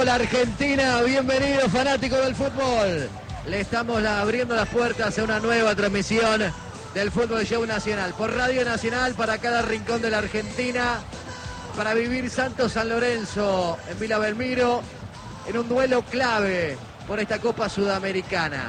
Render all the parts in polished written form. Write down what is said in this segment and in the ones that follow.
Gol Argentina, bienvenidos fanáticos del fútbol. Le estamos abriendo las puertas a una nueva transmisión del Fútbol Show Nacional. Por Radio Nacional, para cada rincón de la Argentina, para vivir Santos San Lorenzo en Villa Belmiro, en un duelo clave por esta Copa Sudamericana.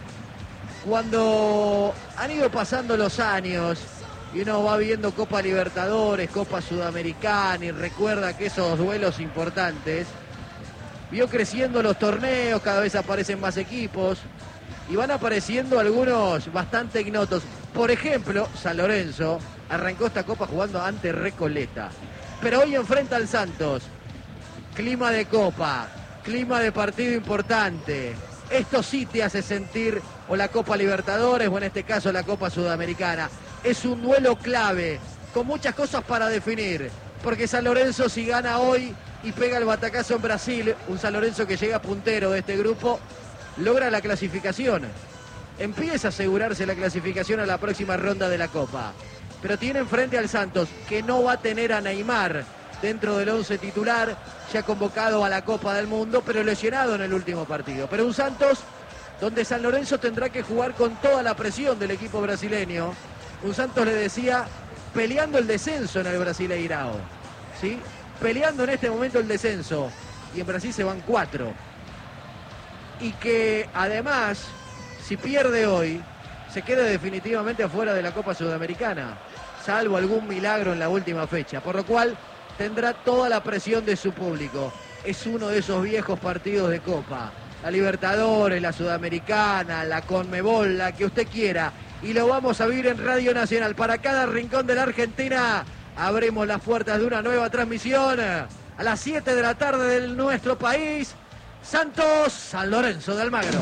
Cuando han ido pasando los años y uno va viendo Copa Libertadores, Copa Sudamericana y recuerda que esos duelos importantes, vio creciendo los torneos, cada vez aparecen más equipos y van apareciendo algunos bastante ignotos. Por ejemplo, San Lorenzo arrancó esta Copa jugando ante Recoleta, pero hoy enfrenta al Santos. Clima de Copa, clima de partido importante. Esto sí te hace sentir o la Copa Libertadores o en este caso la Copa Sudamericana. Es un duelo clave, con muchas cosas para definir, porque San Lorenzo si gana hoy y pega el batacazo en Brasil, un San Lorenzo que llega puntero de este grupo, logra la clasificación. Empieza a asegurarse la clasificación a la próxima ronda de la Copa. Pero tiene enfrente al Santos, que no va a tener a Neymar dentro del 11 titular, ya convocado a la Copa del Mundo, pero lesionado en el último partido. Pero un Santos donde San Lorenzo tendrá que jugar con toda la presión del equipo brasileño. Un Santos, le decía, peleando el descenso en el Brasileirao, ¿sí? Peleando en este momento el descenso, y en Brasil se van 4. Y que además, si pierde hoy, se queda definitivamente afuera de la Copa Sudamericana, salvo algún milagro en la última fecha, por lo cual tendrá toda la presión de su público. Es uno de esos viejos partidos de Copa, la Libertadores, la Sudamericana, la Conmebol, la que usted quiera, y lo vamos a vivir en Radio Nacional. Para cada rincón de la Argentina abrimos las puertas de una nueva transmisión a las 7 de la tarde de nuestro país. Santos San Lorenzo de Almagro.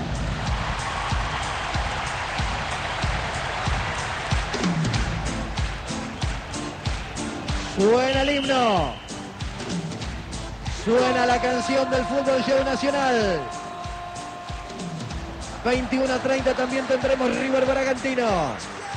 Suena el himno. Suena la canción del Fútbol Show Nacional. 21:30 también tendremos River Bragantino.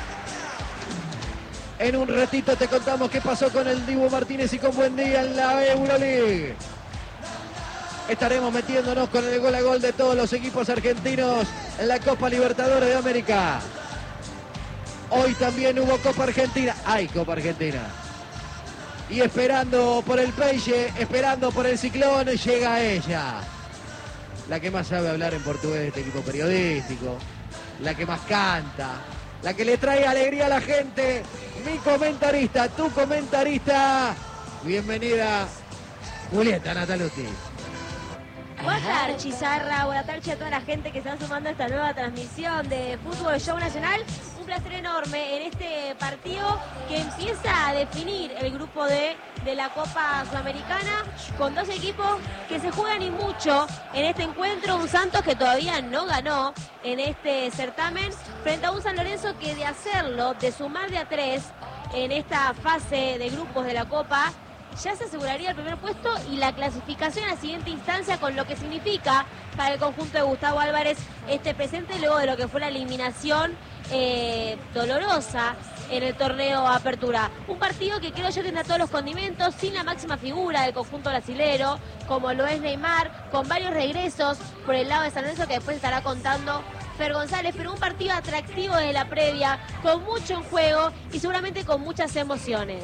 En un ratito te contamos qué pasó con el Dibu Martínez y con Buendía en la Euroleague. Estaremos metiéndonos con el gol a gol de todos los equipos argentinos en la Copa Libertadores de América. Hoy también hubo Copa Argentina. Hay Copa Argentina. Y esperando por el Peixe, esperando por el Ciclón, llega ella. La que más sabe hablar en portugués de este equipo periodístico. La que más canta. La que le trae alegría a la gente. Mi comentarista, tu comentarista. Bienvenida, Julieta Nataluti. Buenas tardes, Chizarra. Buenas tardes a toda la gente que se va sumando a esta nueva transmisión de Fútbol Show Nacional. Un placer enorme en este partido que empieza a definir el grupo de la Copa Sudamericana con dos equipos que se juegan y mucho en este encuentro. Un Santos que todavía no ganó en este certamen frente a un San Lorenzo que de hacerlo, de sumar de a 3 en esta fase de grupos de la Copa, ya se aseguraría el primer puesto y la clasificación a la siguiente instancia, con lo que significa para el conjunto de Gustavo Álvarez este presente luego de lo que fue la eliminación dolorosa en el torneo Apertura. Un partido que creo yo tendrá todos los condimentos, sin la máxima figura del conjunto brasilero, como lo es Neymar, con varios regresos por el lado de San Lorenzo que después estará contando Fer González, pero un partido atractivo desde la previa, con mucho en juego y seguramente con muchas emociones.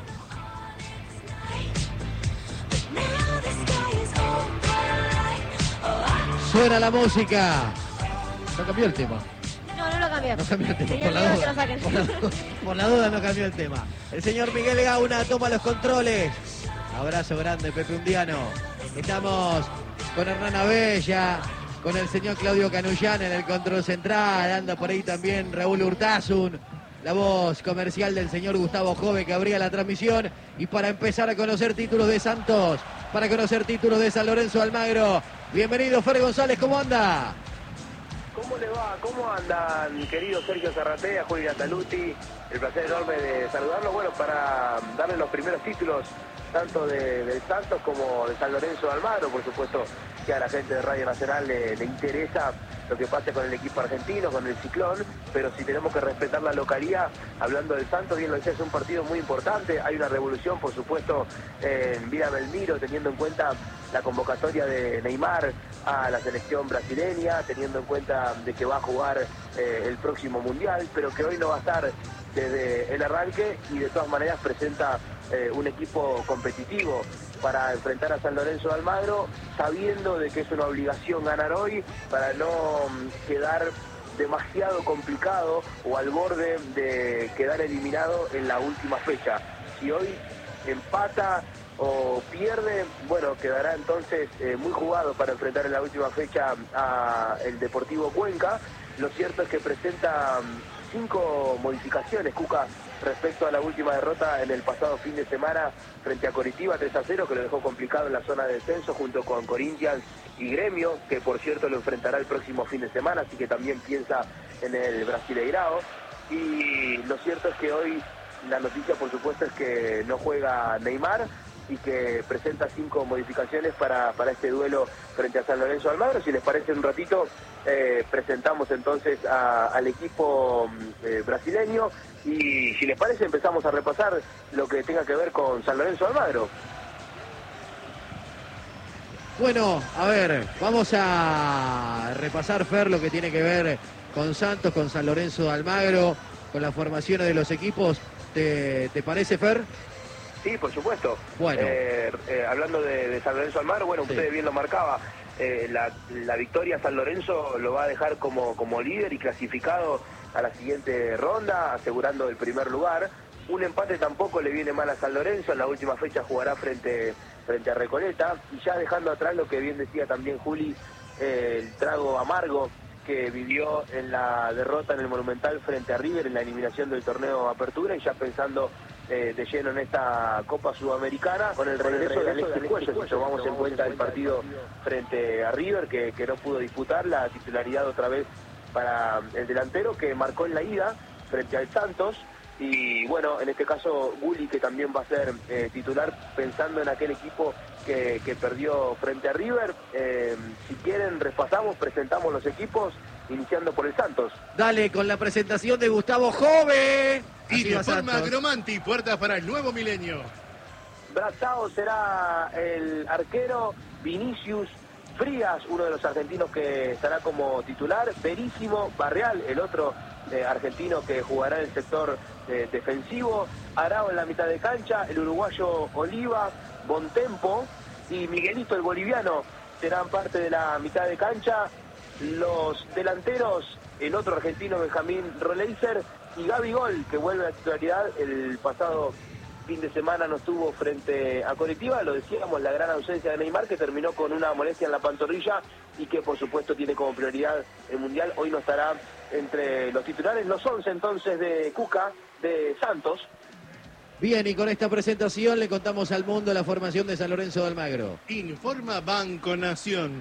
Suena la música. No cambió el tema. No lo cambió. No cambió el tema, Señor, por la que duda. lo saquen. Por la duda no cambió el tema. El señor Miguel Gauna toma los controles. Abrazo grande, Pepe Undiano. Estamos con Hernán Abella, con el señor Claudio Canullán en el control central. Anda por ahí también Raúl Urtasun, la voz comercial del señor Gustavo Jove, que abría la transmisión. Y para empezar a conocer títulos de Santos, para conocer títulos de San Lorenzo Almagro, bienvenido Fer González, ¿cómo anda? ¿Cómo le va? ¿Cómo andan, querido Sergio Zarratea, Julio Nataluti? El placer enorme de saludarlos. Bueno, para darle los primeros títulos tanto del Santos como de San Lorenzo de Almagro. Por supuesto que a la gente de Radio Nacional le interesa lo que pase con el equipo argentino, con el Ciclón, pero si tenemos que respetar la localidad, hablando del Santos, bien lo decía, es un partido muy importante. Hay una revolución, por supuesto, en Villa Belmiro, teniendo en cuenta la convocatoria de Neymar a la selección brasileña, teniendo en cuenta de que va a jugar el próximo Mundial, pero que hoy no va a estar desde el arranque, y de todas maneras presenta un equipo competitivo para enfrentar a San Lorenzo de Almagro, sabiendo de que es una obligación ganar hoy para no quedar demasiado complicado o al borde de quedar eliminado en la última fecha. Si hoy empata o pierde, bueno, quedará entonces muy jugado para enfrentar en la última fecha a el Deportivo Cuenca. Lo cierto es que presenta 5 modificaciones, Cuca, respecto a la última derrota en el pasado fin de semana frente a Coritiba 3-0, que lo dejó complicado en la zona de descenso junto con Corinthians y Gremio, que por cierto lo enfrentará el próximo fin de semana, así que también piensa en el Brasileirao. Y lo cierto es que hoy la noticia, por supuesto, es que no juega Neymar y que presenta 5 modificaciones para este duelo frente a San Lorenzo de Almagro. Si les parece, un ratito presentamos entonces al equipo brasileño, y si les parece empezamos a repasar lo que tenga que ver con San Lorenzo de Almagro. Bueno, a ver, vamos a repasar, Fer, lo que tiene que ver con Santos, con San Lorenzo de Almagro, con las formaciones de los equipos. ¿Te parece, Fer? Sí, por supuesto. Bueno. Hablando de San Lorenzo de Almagro, bueno, sí, usted bien lo marcaba, la victoria San Lorenzo lo va a dejar como líder y clasificado a la siguiente ronda, asegurando el primer lugar. Un empate tampoco le viene mal a San Lorenzo, en la última fecha jugará frente a Recoleta, y ya dejando atrás lo que bien decía también Juli, el trago amargo que vivió en la derrota en el Monumental frente a River en la eliminación del torneo Apertura, y ya pensando de lleno en esta Copa Sudamericana, con el regreso de Alexis Cuello, si tomamos en cuenta el partido frente a River, que no pudo disputar, la titularidad otra vez para el delantero que marcó en la ida frente al Santos. Y bueno, en este caso Gulli, que también va a ser titular, pensando en aquel equipo que perdió frente a River. Si quieren, presentamos los equipos, iniciando por el Santos. Dale, con la presentación de Gustavo Jove. Y de forma Gromanti, puertas para el nuevo milenio. Brazao será el arquero, Vinicius Frías, uno de los argentinos que estará como titular, Verísimo Barreal, el otro argentino que jugará en el sector defensivo, Arao en la mitad de cancha, el uruguayo Oliva, Bontempo y Miguelito, el boliviano, serán parte de la mitad de cancha. Los delanteros, el otro argentino Benjamín Roleiser y Gabigol, que vuelve a la titularidad. El pasado fin de semana no estuvo frente a Coritiba, lo decíamos, la gran ausencia de Neymar, que terminó con una molestia en la pantorrilla y que por supuesto tiene como prioridad el Mundial. Hoy no estará entre los titulares. Los 11 entonces de Cuca, de Santos. Bien, y con esta presentación le contamos al mundo la formación de San Lorenzo de Almagro. Informa Banco Nación.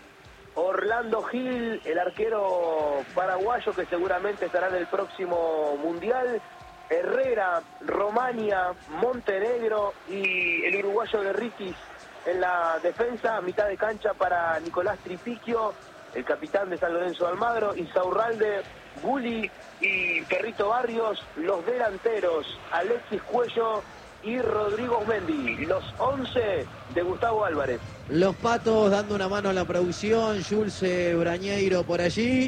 Orlando Gil, el arquero paraguayo que seguramente estará en el próximo Mundial. Herrera, Romania, Montenegro y el uruguayo Guerritis en la defensa. Mitad de cancha para Nicolás Tripiquio, el capitán de San Lorenzo de Almagro, Insaurralde, Gulli y Perrito Barrios. Los delanteros, Alexis Cuello y Rodrigo Mendy. Los 11 de Gustavo Álvarez. Los Patos dando una mano a la producción, Jules Brañeiro por allí,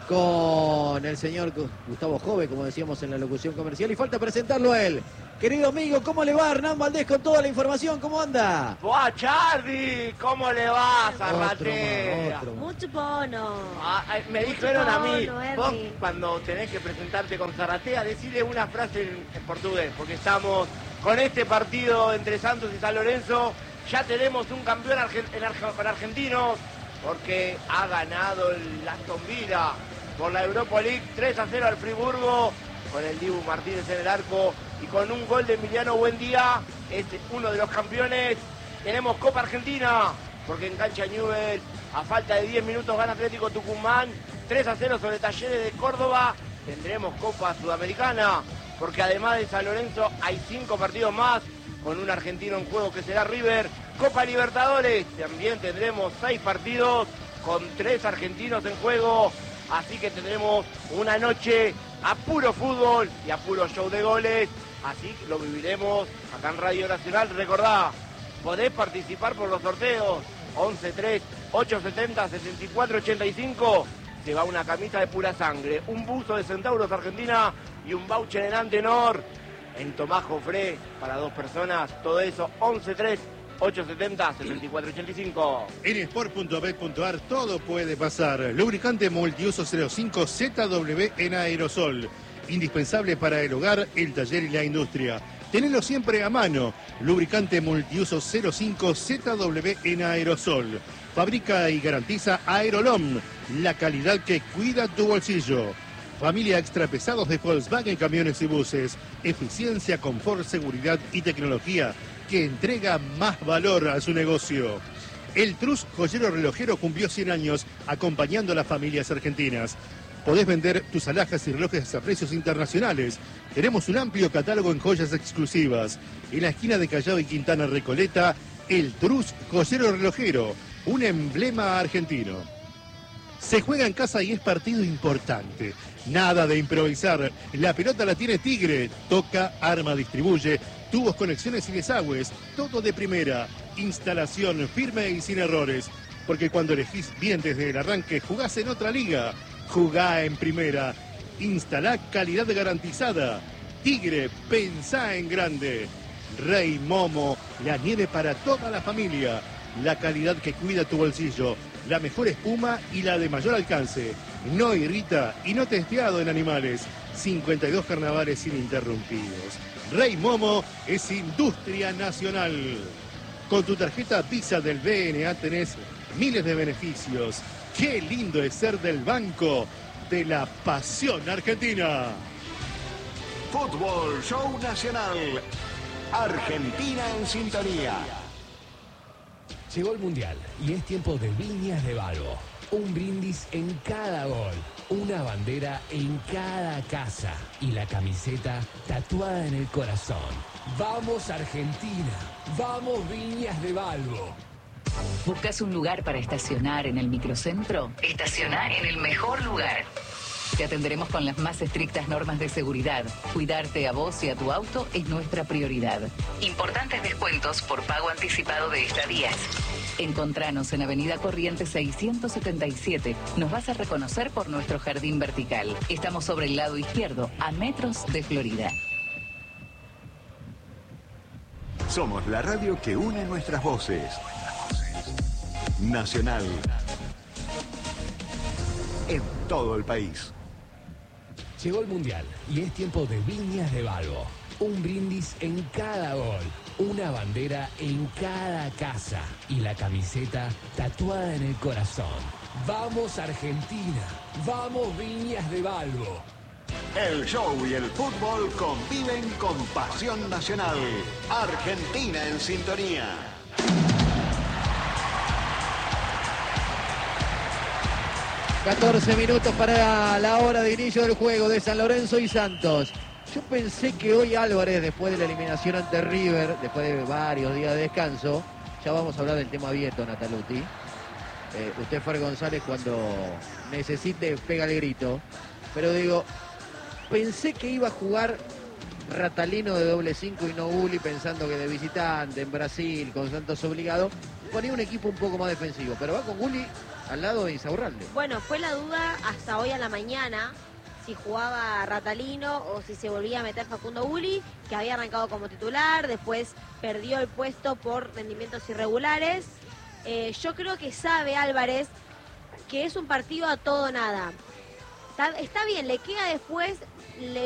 con el señor Gustavo Jove, como decíamos en la locución comercial, y falta presentarlo a él. Querido amigo, ¿cómo le va? Hernán Valdés con toda la información, ¿cómo anda? ¡Buah, Charlie! ¿Cómo le va, Zarratea? Mucho bono. Me dijeron a mí, bono, vos cuando tenés que presentarte con Zarratea, decirle una frase en portugués, porque estamos con este partido entre Santos y San Lorenzo, ya tenemos un campeón para argentinos, porque ha ganado el Aston Villa por la Europa League 3-0 al Friburgo, con el Dibu Martínez en el arco y con un gol de Emiliano Buendía, es uno de los campeones. Tenemos Copa Argentina, porque en cancha Newell, a falta de 10 minutos, gana Atlético Tucumán 3-0 sobre Talleres de Córdoba. Tendremos Copa Sudamericana, porque además de San Lorenzo hay 5 partidos más con un argentino en juego que será River. Copa Libertadores, también tendremos 6 partidos con 3 argentinos en juego. Así que tendremos una noche a puro fútbol y a puro show de goles. Así lo viviremos acá en Radio Nacional. Recordá, podés participar por los sorteos. 11-3-870-7485. Se va una camisa de pura sangre, un buzo de Centauros Argentina y un voucher en Antenor. En Tomás Jofré para 2 personas. Todo eso, 11-3-870-7485. En sport.bet.ar todo puede pasar. Lubricante multiuso 05 ZW en aerosol. Indispensable para el hogar, el taller y la industria. Tenelo siempre a mano. Lubricante multiuso 05 ZW en aerosol. Fabrica y garantiza Aerolom, la calidad que cuida tu bolsillo. Familia extra pesados de Volkswagen Camiones y Buses. Eficiencia, confort, seguridad y tecnología que entrega más valor a su negocio. El Trus Joyero Relojero cumplió 100 años acompañando a las familias argentinas. Podés vender tus alhajas y relojes a precios internacionales. Tenemos un amplio catálogo en joyas exclusivas. En la esquina de Callao y Quintana Recoleta, el Trus Joyero Relojero, un emblema argentino. Se juega en casa y es partido importante. Nada de improvisar. La pelota la tiene Tigre. Toca, arma, distribuye. Tubos, conexiones y desagües. Todo de primera. Instalación firme y sin errores. Porque cuando elegís bien desde el arranque, jugás en otra liga. Jugá en primera. Instalá calidad garantizada. Tigre, pensá en grande. Rey Momo, la nieve para toda la familia. La calidad que cuida tu bolsillo. La mejor espuma y la de mayor alcance. No irrita y no testeado en animales. 52 carnavales ininterrumpidos. Rey Momo es industria nacional. Con tu tarjeta Visa del BNA tenés miles de beneficios. Qué lindo es ser del banco de la pasión argentina. Fútbol Show Nacional. Argentina en sintonía. Llegó el Mundial y es tiempo de Viñas de Balbo. Un brindis en cada gol, una bandera en cada casa y la camiseta tatuada en el corazón. ¡Vamos Argentina! ¡Vamos Viñas de Balbo! ¿Buscas un lugar para estacionar en el microcentro? Estaciona en el mejor lugar. Te atenderemos con las más estrictas normas de seguridad. Cuidarte a vos y a tu auto es nuestra prioridad. Importantes descuentos por pago anticipado de estadías. Encontranos en Avenida Corrientes 677. Nos vas a reconocer por nuestro jardín vertical. Estamos sobre el lado izquierdo, a metros de Florida. Somos la radio que une nuestras voces. Nacional. En todo el país. Llegó el Mundial y es tiempo de Viñas de Balbo. Un brindis en cada gol, una bandera en cada casa y la camiseta tatuada en el corazón. ¡Vamos Argentina! ¡Vamos Viñas de Balbo! El show y el fútbol conviven con pasión nacional. Argentina en sintonía. ...14 minutos para la hora de inicio del juego de San Lorenzo y Santos. Yo pensé que hoy Álvarez, después de la eliminación ante River, después de varios días de descanso, ya vamos a hablar del tema Vieto, Nataluti. Usted, Fer González, cuando necesite, pega el grito. Pero digo, pensé que iba a jugar Ratalino de doble 5 y no Uli, pensando que de visitante en Brasil, con Santos obligado, ponía un equipo un poco más defensivo. Pero va con Uli al lado de Insaurralde. Bueno, fue la duda hasta hoy a la mañana si jugaba Ratalino o si se volvía a meter Facundo Uli, que había arrancado como titular, después perdió el puesto por rendimientos irregulares. Yo creo que sabe Álvarez que es un partido a todo o nada. Está bien, le queda después